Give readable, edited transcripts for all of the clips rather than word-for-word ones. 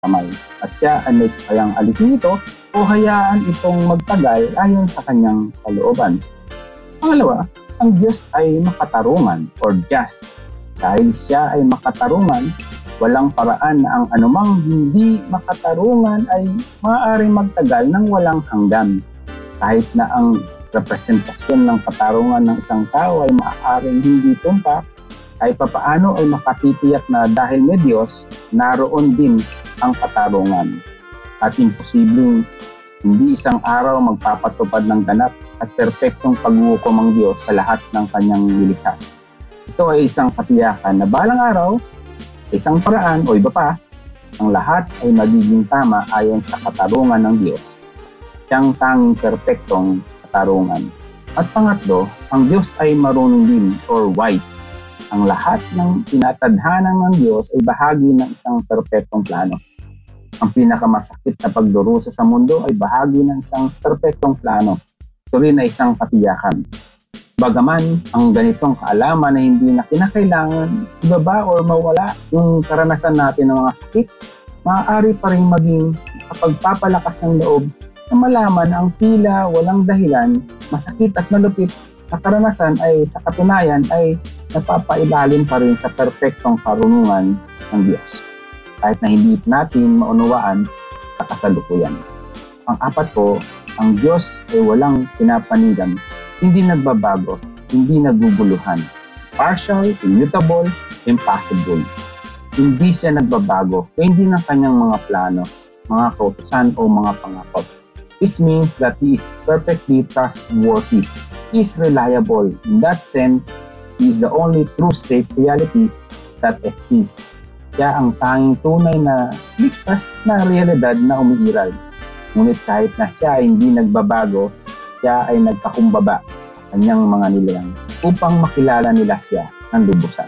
kamay. At siya ay may kayang alisin ito o hayaan itong magtagal ayon sa kanyang kalooban. Pangalawa, ang Diyos ay makatarungan or just. Dahil siya ay makatarungan, walang paraan na ang anumang hindi makatarungan ay maaaring magtagal ng walang hanggan. Kahit na ang representasyon ng katarungan ng isang tao ay maaaring hindi tumpak, ay papaano ay makatitiyak na dahil may Diyos, naroon din ang katarungan. At imposibleng hindi isang araw magpapatupad ng ganap at perpektong paghuhukom ang Diyos sa lahat ng kanyang nilikha. Ito ay isang katiyakan na balang araw, isang paraan o iba pa, ang lahat ay magiging tama ayon sa katarungan ng Diyos. Siyang tanging perpektong katarungan. At pangatlo, ang Diyos ay marunong din or wise. Ang lahat ng tinatadhana ng Diyos ay bahagi ng isang perpektong plano. Ang pinakamasakit na pagdurusa sa mundo ay bahagi ng isang perpektong plano. Ito rin ay isang katiyakan. Bagaman ang ganitong kaalaman na hindi na kinakailangan ibaba o mawala yung karanasan natin ng mga sakit, maaari pa rin maging kapagpapalakas ng loob na malaman ang tila walang dahilan, masakit at malupit na karanasan ay sa katunayan ay napapailalim pa rin sa perpektong karunungan ng Diyos. Kahit na hindi natin maunawaan sa kasalukuyan. Pang-apat po, ang Diyos ay walang pinapanigan, hindi nagbabago, hindi naguguluhan. Partial, immutable, impossible. Hindi siya nagbabago, hindi ng kanyang mga plano, mga kautusan o mga pangako. This means that He is perfectly trustworthy. He is reliable. In that sense, He is the only true safe reality that exists. Siya ang tanging tunay na ligtas na realidad na umiiral. Ngunit kahit na siya ay hindi nagbabago, siya ay nagpakumbaba sa kanyang mga nilalang upang makilala nila siya ng lubusan.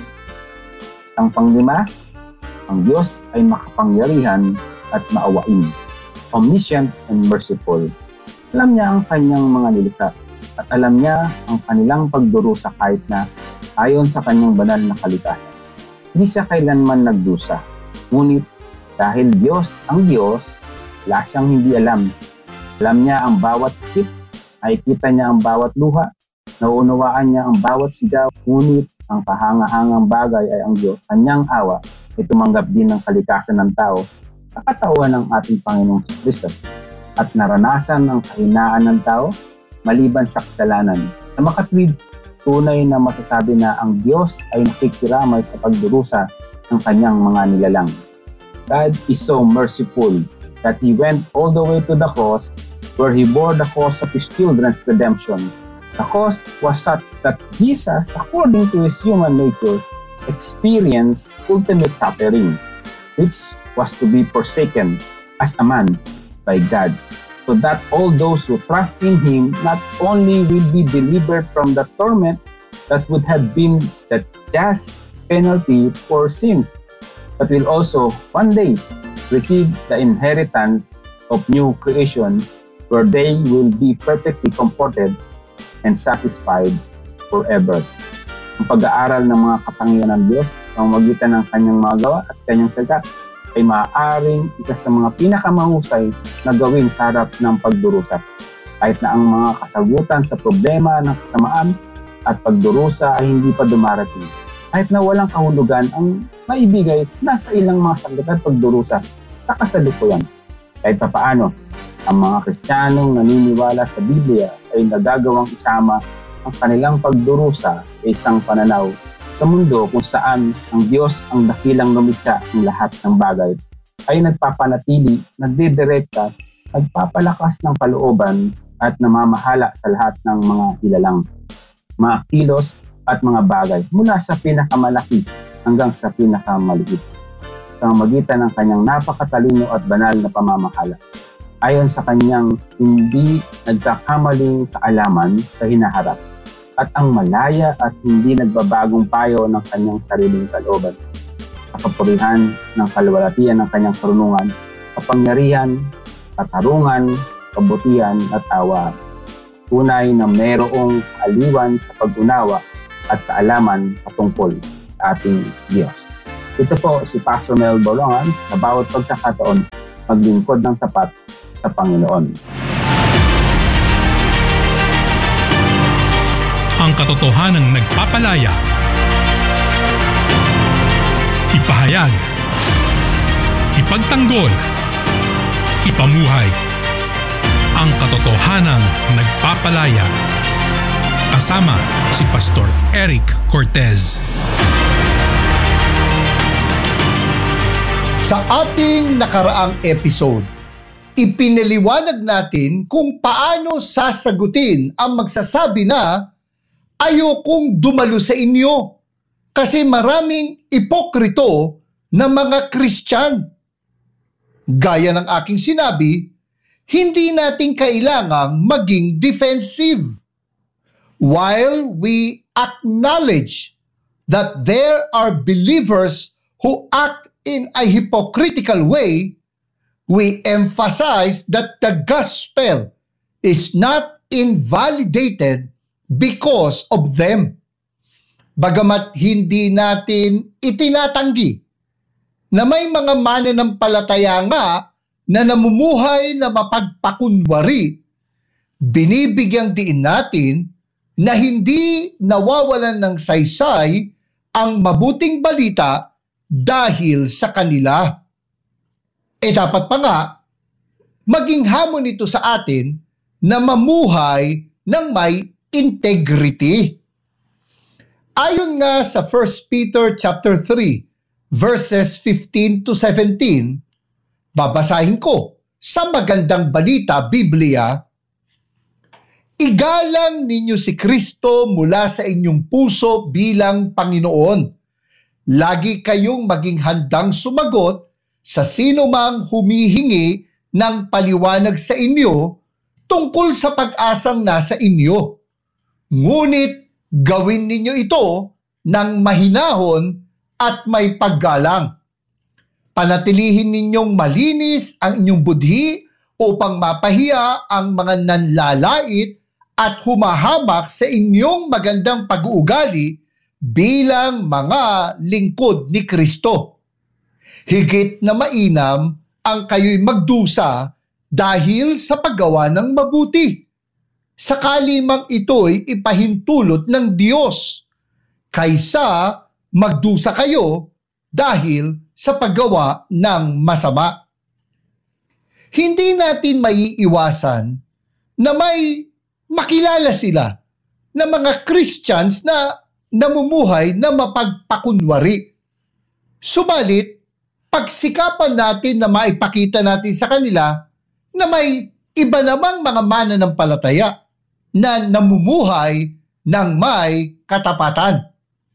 Ang panglima, ang Diyos ay makapangyarihan at maawain, omniscient and merciful. Alam niya ang kanyang mga nilikha at alam niya ang kanilang pagdurusa kahit na ayon sa kanyang banal na kalikasan. Hindi siya kailanman nagdusa. Ngunit dahil Diyos ang Diyos, wala siyang hindi alam. Alam niya ang bawat sakit, nakikita niya ang bawat luha, nauunawaan niya ang bawat sigaw, ngunit ang kahangahangang bagay ay ang Diyos, kanyang awa, ay tumanggap din ng kalikasan ng tao sa katawan ng ating Panginoong Kristo at naranasan ang kahinaan ng tao maliban sa kasalanan. Sa makatwid, tunay na masasabi na ang Diyos ay nakikiramay sa pagdurusa ng kanyang mga nilalang. God is so merciful that He went all the way to the cross where He bore the cost of His children's redemption. The cost was such that Jesus, according to His human nature, experienced ultimate suffering, which was to be forsaken as a man by God, so that all those who trust in Him not only will be delivered from the torment that would have been the just penalty for sins, but will also one day receive the inheritance of new creation where they will be perfectly comforted and satisfied forever. Ang pag-aaral ng mga katangian ng Diyos sa magitan ng kanyang mga gawa at kanyang salita ay maaaring isa sa mga pinakamahusay na gawin sa harap ng pagdurusa. Kahit na ang mga kasagutan sa problema ng kasamaan at pagdurusa ay hindi pa dumarating. Kahit na walang kahulugan ang maibigay nasa ilang mga saglit at pagdurusa sa kasalukuyan. Kahit pa paano, ang mga Kristiyanong naniniwala sa Biblia ay nagagawang isama ang kanilang pagdurusa sa isang pananaw sa mundo kung saan ang Diyos ang dakilang lumikha ng lahat ng bagay ay nagpapanatili, nagdidirekta, nagpapalakas ng kalooban at namamahala sa lahat ng mga ilalang, mga kilos at mga bagay mula sa pinakamalaki hanggang sa pinakamaliit sa magitan ng kanyang napakatalino at banal na pamamahala. Ayon sa kanyang hindi nagkakamaling kaalaman sa hinaharap at ang malaya at hindi nagbabagong payo ng kanyang sariling kalooban. Kapurihan ng kalwalatian ng kanyang karunungan, kapangyarihan, katarungan, kabutihan at awa. Tunay na mayroong aliwan sa pag-unawa at kaalaman patungkol sa ating Diyos. Ito po si Pastor Mel Borongan, sa bawat pagkakataon, maglingkod ng tapat sa Panginoon. Ang katotohanang nagpapalaya. Ipahayag. Ipagtanggol. Ipamuhay. Ang katotohanang nagpapalaya. Kasama si Pastor Eric Cortez. Sa ating nakaraang episode, ipinaliwanag natin kung paano sasagutin ang magsasabi na ayokong dumalo sa inyo kasi maraming ipokrito na mga Kristyan. Gaya ng aking sinabi, hindi natin kailangang maging defensive. While we acknowledge that there are believers who act in a hypocritical way, we emphasize that the gospel is not invalidated because of them. Bagamat hindi natin itinatanggi na may mga mananampalataya nga na namumuhay na mapagpakunwari, binibigyang diin natin na hindi nawawalan ng saysay ang mabuting balita dahil sa kanila. Dapat pa nga, maging hamon ito sa atin na mamuhay ng may integrity. Ayon nga sa 1 Peter chapter 3, verses 15 to 17, babasahin ko sa Magandang Balita, Biblia, igalang ninyo si Kristo mula sa inyong puso bilang Panginoon. Lagi kayong maging handang sumagot sa sino mang humihingi ng paliwanag sa inyo tungkol sa pag-asang nasa inyo. Ngunit gawin ninyo ito ng mahinahon at may paggalang. Panatilihin ninyong malinis ang inyong budhi upang mapahiya ang mga nanlalait at humahamak sa inyong magandang pag-uugali bilang mga lingkod ni Kristo. Higit na mainam ang kayo'y magdusa dahil sa paggawa ng mabuti. Sakali mang ito'y ipahintulot ng Diyos, kaysa magdusa kayo dahil sa paggawa ng masama. Hindi natin maiiwasan na may makilala sila na mga Christians na namumuhay na mapagpakunwari. Subalit, pagsikapan natin na maipakita natin sa kanila na may iba namang mga mananampalataya na namumuhay ng may katapatan.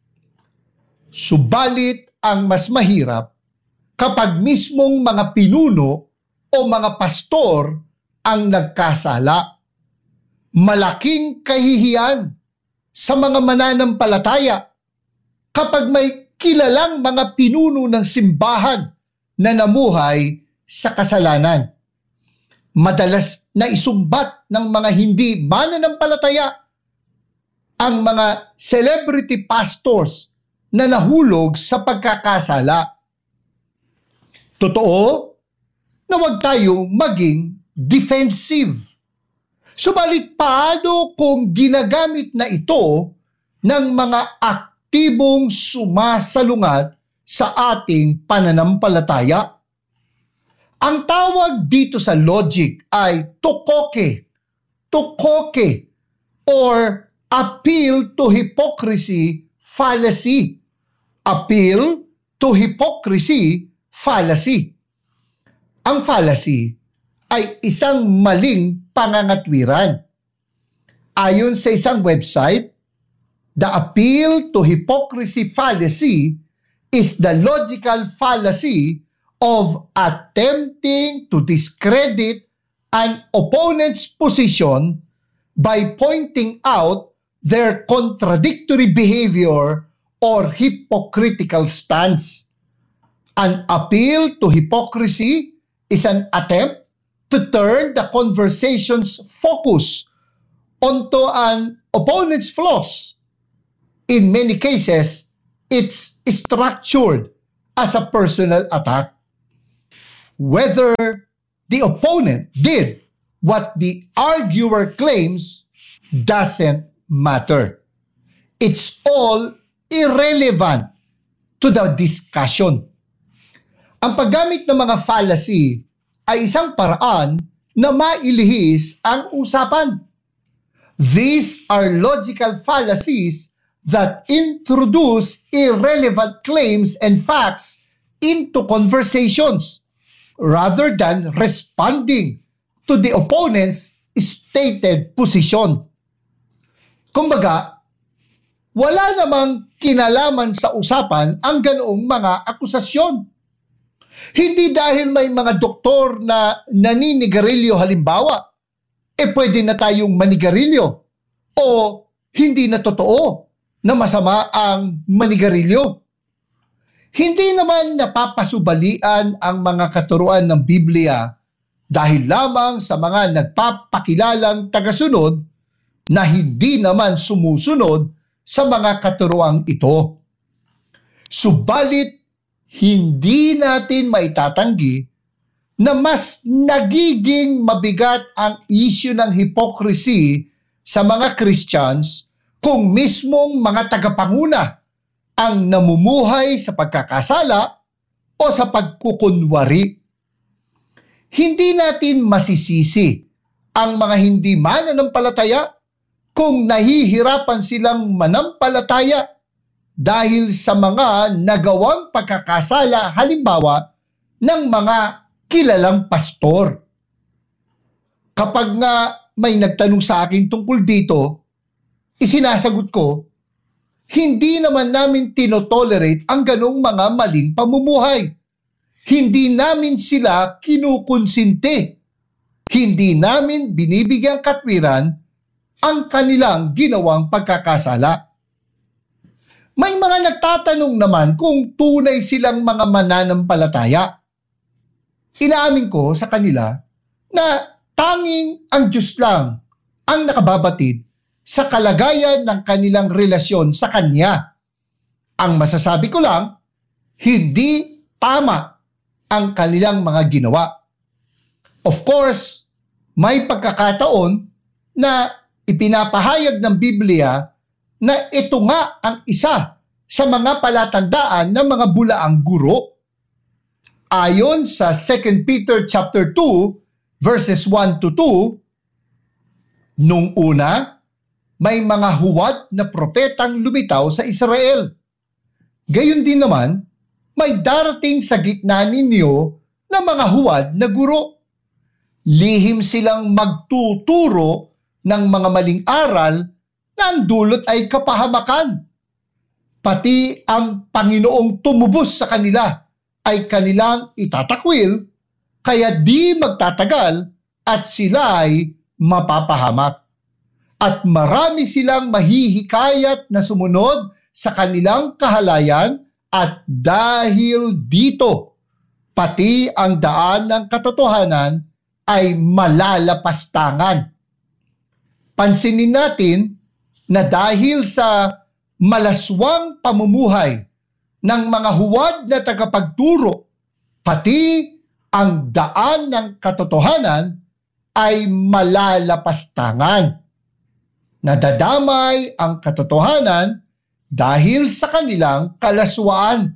Subalit, ang mas mahirap kapag mismong mga pinuno o mga pastor ang nagkasala. Malaking kahihiyan sa mga mananampalataya kapag may kilalang mga pinuno ng simbahan na namuhay sa kasalanan. Madalas na isumbat ng mga hindi mananampalataya ang mga celebrity pastors na nahulog sa pagkakasala. Totoo na huwag tayong maging defensive. Subalit paano kung ginagamit na ito ng mga aktibong sumasalungat sa ating pananampalataya? Ang tawag dito sa logic ay tukoke or appeal to hypocrisy fallacy. Appeal to hypocrisy fallacy. Ang fallacy ay isang maling pangangatwiran. Ayon sa isang website, the appeal to hypocrisy fallacy is the logical fallacy of attempting to discredit an opponent's position by pointing out their contradictory behavior or hypocritical stance. An appeal to hypocrisy is an attempt to turn the conversation's focus onto an opponent's flaws. In many cases, it's structured as a personal attack. Whether the opponent did what the arguer claims doesn't matter. It's all irrelevant to the discussion. Ang paggamit ng mga fallacy ay isang paraan na mailihis ang usapan. These are logical fallacies that introduce irrelevant claims and facts into conversations rather than responding to the opponent's stated position. Kumbaga, wala namang kinalaman sa usapan ang ganoong mga akusasyon. Hindi dahil may mga doktor na naninigarilyo halimbawa, pwede na tayong manigarilyo o hindi na totoo na masama ang manigarilyo. Hindi naman napapasubalian ang mga katuruan ng Biblia dahil lamang sa mga nagpapakilalang tagasunod na hindi naman sumusunod sa mga katuruang ito. Subalit, hindi natin maitatanggi na mas nagiging mabigat ang issue ng hypocrisy sa mga Christians kung mismong mga tagapanguna ang namumuhay sa pagkakasala o sa pagkukunwari. Hindi natin masisisi ang mga hindi mananampalataya kung nahihirapan silang manampalataya dahil sa mga nagawang pagkakasala halimbawa ng mga kilalang pastor. Kapag nga may nagtanong sa akin tungkol dito, isinasagot ko, hindi naman namin tinotolerate ang ganong mga maling pamumuhay. Hindi namin sila kinukonsinti. Hindi namin binibigyang katwiran ang kanilang ginawang pagkakasala. May mga nagtatanong naman kung tunay silang mga mananampalataya. Inaamin ko sa kanila na tanging ang Diyos lang ang nakababatid sa kalagayan ng kanilang relasyon sa Kanya. Ang masasabi ko lang, hindi tama ang kanilang mga ginawa. Of course, may pagkakataon na ipinapahayag ng Biblia na ito nga ang isa sa mga palatandaan ng mga bulaang guro. Ayon sa 2 Peter chapter 2 verses 1 to 2, nung una, may mga huwad na propetang lumitaw sa Israel. Gayon din naman, may darating sa gitna ninyo na mga huwad na guro. Lihim silang magtuturo ng mga maling aral na ang dulot ay kapahamakan. Pati ang Panginoong tumubos sa kanila ay kanilang itatakwil, kaya di magtatagal at sila ay mapapahamak. At marami silang mahihikayat na sumunod sa kanilang kahalayan at dahil dito, pati ang daan ng katotohanan ay malalapastangan. Pansinin natin na dahil sa malaswang pamumuhay ng mga huwad na tagapagturo, pati ang daan ng katotohanan ay malalapastangan. Nadadamay ang katotohanan dahil sa kanilang kalaswaan.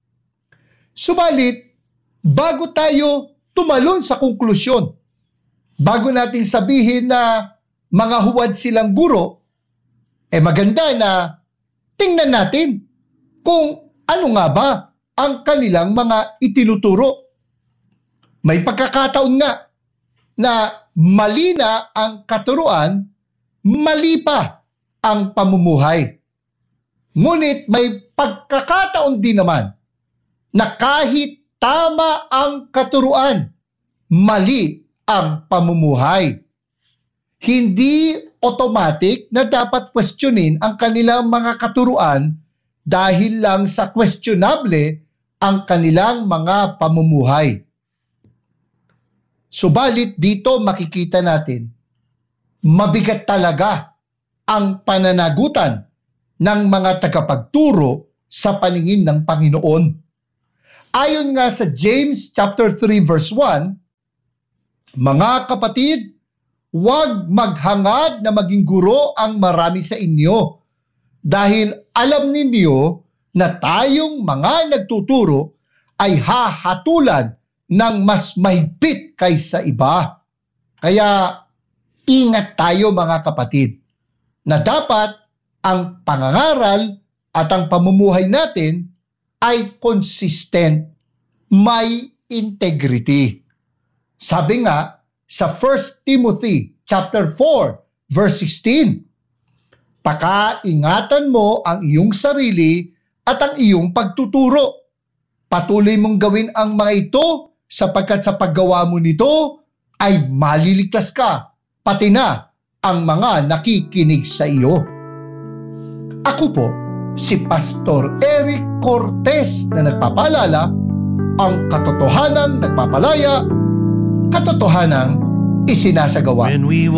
Subalit, bago tayo tumalon sa konklusyon, bago natin sabihin na mga huwad silang guro, maganda na tingnan natin kung ano nga ba ang kanilang mga itinuturo. May pagkakataon nga na mali na ang katuruan, mali pa ang pamumuhay. Ngunit may pagkakataon din naman na kahit tama ang katuruan, mali ang pamumuhay. Hindi automatic na dapat questionin ang kanilang mga katuruan dahil lang sa questionable ang kanilang mga pamumuhay. Subalit dito makikita natin, mabigat talaga ang pananagutan ng mga tagapagturo sa paningin ng Panginoon. Ayon nga sa James chapter 3 verse 1, mga kapatid, huwag maghangad na maging guro ang marami sa inyo dahil alam ninyo na tayong mga nagtuturo ay hahatulan ng mas mahigpit kaysa iba. Kaya ingat tayo mga kapatid na dapat ang pangangaral at ang pamumuhay natin ay consistent, may integrity. Sabi nga sa 1 Timothy chapter 4 verse 16, pakaingatan mo ang iyong sarili at ang iyong pagtuturo. Patuloy mong gawin ang mga ito sapagkat sa paggawa mo nito ay maliligtas ka, pati na ang mga nakikinig sa iyo. Ako po, si Pastor Eric Cortez na nagpapaalala, ang katotohanang nagpapalaya, katotohanang isinasagawa. When we